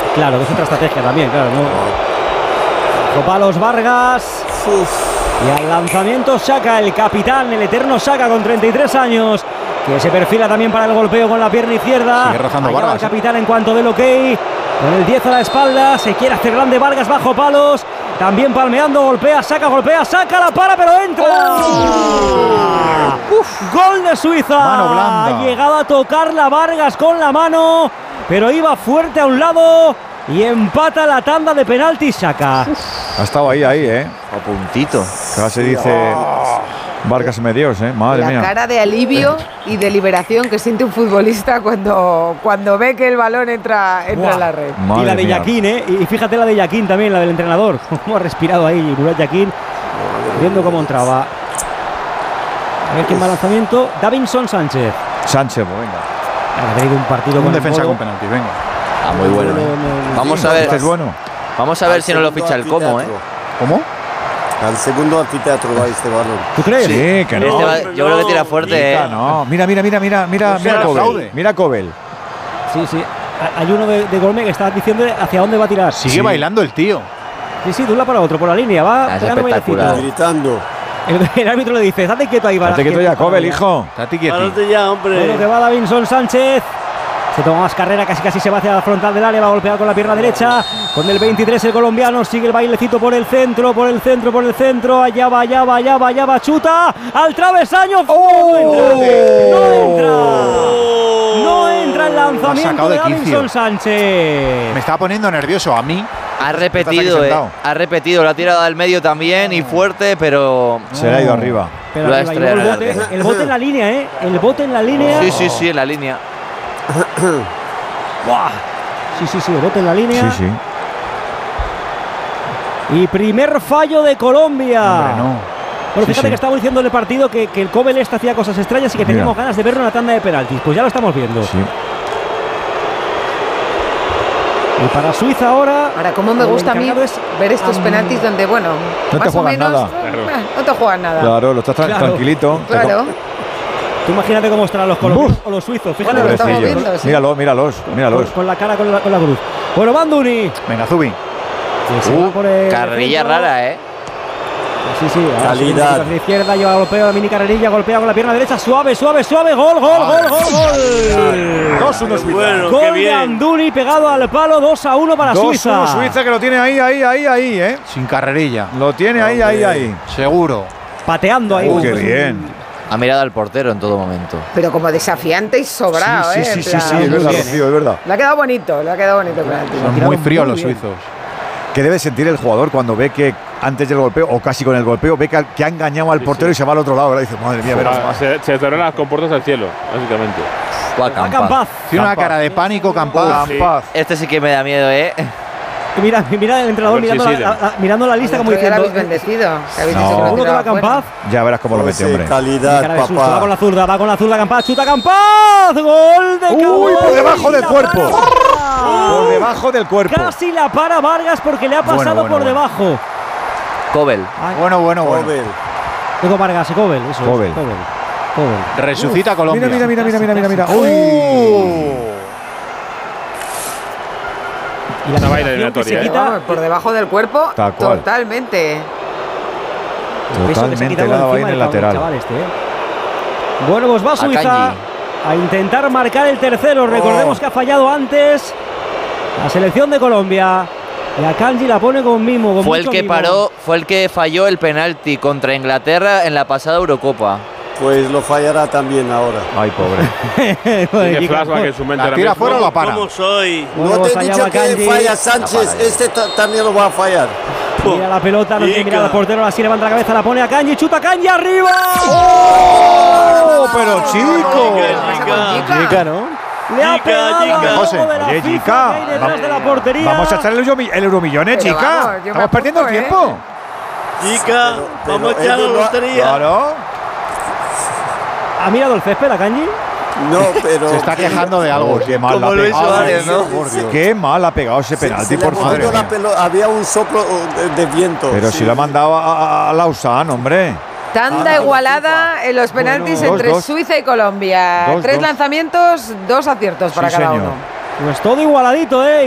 Claro, que es otra estrategia también, claro, ¿no? Bajo palos Vargas. Y al lanzamiento Xhaka, el capitán, el eterno Xhaka con 33 años, que se perfila también para el golpeo con la pierna izquierda. Sigue rozando Allá va Vargas. el capitán en cuanto del ok. Con el 10 a la espalda, se quiere hacer grande Vargas bajo palos. También palmeando, golpea, saca, la para, pero entra. Gol de Suiza. Mano blanda. Ha llegado a tocarla Vargas con la mano, pero iba fuerte a un lado y empata la tanda de penaltis Xhaka. Ha estado ahí, A puntito. Casi dice Vargas medios, madre mía. La cara de alivio y de liberación que siente un futbolista cuando ve que el balón entra en la red. Madre y la de mía. Yaquín, y fíjate la de Yaquín también, la del entrenador. Cómo ha respirado ahí Murat Yaquín, viendo cómo entraba. A ver quién va al lanzamiento. Davinson Sánchez. Sánchez, venga. Ha tenido un partido Un con defensa el con Bodo. penalti, venga. Muy bueno. Vamos a ver. Este es bueno. Vamos a ver si no lo ficha el Como, ¿Cómo? Al segundo anfiteatro va este balón. ¿Tú crees? Sí, que no. Yo creo que tira fuerte, No, mira Kobel. Mira Kobel. Sí. Hay uno de Golme que está diciendo hacia dónde va a tirar. Sigue bailando el tío. Sí, de un lado para otro, por la línea. Va Es pegando espectacular. bailecito. Gritando. El árbitro le dice, date quieto ahí. Date quieto ya, Kobel, hijo. Tati quieto. Párate ya, hombre. Bueno, que va Davinson Sánchez. Se toma más carrera, casi se va hacia la frontal del área, va a golpear con la pierna derecha. Con el 23 el colombiano, sigue el bailecito por el centro. Allá va, chuta al travesaño. No entra el lanzamiento de Davinson Sánchez. Me estaba poniendo nervioso a mí. Ha repetido, lo ha tirado al medio también y fuerte, pero Se le ha ido arriba. Pero Lo ha arriba, estrellado luego en el arco. el bote en la línea, el bote en la línea. sí, en la línea. ¡Buah! Sí, el bote en la línea. Sí. Y primer fallo de Colombia. Hombre, no. Bueno, fíjate sí. que estamos diciendo en el partido que el Kobel hacía cosas extrañas y que teníamos ganas de verlo en la tanda de penaltis. Pues ya lo estamos viendo. Sí. Y para Suiza ahora. Ahora, cómo me el gusta a mí encargado es ver estos penaltis donde, bueno, No te más o juegas menos, nada. no te juegas nada. Claro, lo estás tranquilito. Claro. Tú imagínate cómo estarán los colombianos o los suizos. Fíjate Bueno, lo estamos Pobrecillos. viendo, sí. Míralos. con la cara con la cruz. Bueno, Banduni. Venga, Zubi. Que se va por el Carrerilla centro. rara, Sí, ahora Calidad. sí, hacia la izquierda, lleva golpeo, la mini carrerilla, golpea con la pierna derecha, suave, gol. 2-1 Suiza. Bueno, qué Gol de bien. Anduni pegado al palo, 2-1 para 2-1 Suiza. Suiza, que lo tiene ahí, Sin carrerilla. Lo tiene ahí. Seguro. Pateando ahí. Qué bien. Ha mirado al portero en todo momento. Pero como desafiante y sobrado, Sí, en sí, plan, es verdad, Rocío, es verdad. Le ha quedado bonito el penalti. Son muy fríos los suizos. ¿Qué debe sentir el jugador cuando ve que antes del golpeo, o casi con el golpeo, ve que ha engañado al portero y se va al otro lado? Ahora dice, madre mía, verás más. Se cerraron las compuertas al cielo, básicamente. Campaz. Campaz. Tiene una cara de pánico, Campaz. Campaz. Este sí que me da miedo, Mira el entrenador A ver, mirando la lista como Ya lo diciendo. habéis bendecido. Que habéis No. dicho que ¿Seguro que va tiraba fuera. Campaz? Ya verás cómo lo mete, hombre. Calidad, Cara de susto, papá. va con la zurda, Campaz, chuta Campaz. Gol de Campaz. Uy, por debajo del La cuerpo. para. Por debajo del cuerpo. Casi la para Vargas porque le ha pasado Bueno. por debajo. Kobel. Bueno. Kobel. Digo Vargas y Kobel, eso Kobel. es. Kobel. Resucita Colombia. Mira. Uy. Y la Una vaina eliminación que se eliminatoria, quita, Vamos, por debajo del cuerpo, Tal cual. totalmente. el peso que se ha Totalmente quitado le ha dado ahí encima en el del lateral. chaval este, Bueno, pues va Suiza Akanji. a intentar marcar el tercero. Recordemos que ha fallado antes la selección de Colombia. Y Akanji la pone con mimo. Con Fue el mucho que mimo. fue el que falló el penalti contra Inglaterra en la pasada Eurocopa. Pues lo fallará también ahora. Ay, pobre. Tiene flashback en su mente. La ahora tira mismo. fuera o la para. ¿Cómo soy? Bueno, No pues te he allá dicho va que Akanji. falla Sánchez. Este también lo va a fallar. Mira la pelota, no tiene que mirar al portero, así levanta la cabeza, la pone a Akanji, chuta Akanji arriba. ¡Oh! Pero chico. Chica, ¿no? Le ha Chica, pegado chica. al José, logo de la oye, FIFA chica, que hay detrás de la portería. Vamos a echar el euromillones, Pero chica. vamos, yo me Estamos perdiendo el apunto, tiempo. Chica, pero vamos a echar la ellos lo ha- lotería. Claro. ¿Ha mirado el césped Akanji? No, pero. Se está quejando de algo. Qué mal la Como ha Luis pegado. Suárez, ¿no? Por Dios. Qué mal ha pegado ese penalti, Se le por ha movido favor. la pelota. Había un soplo de viento. Pero sí. si lo ha mandado a Lausanne, hombre. Tanda igualada en los penaltis Bueno, entre 2-2. Suiza y Colombia. 2-2. 3 lanzamientos, 2 aciertos para Sí, cada señor. uno. Pues todo igualadito,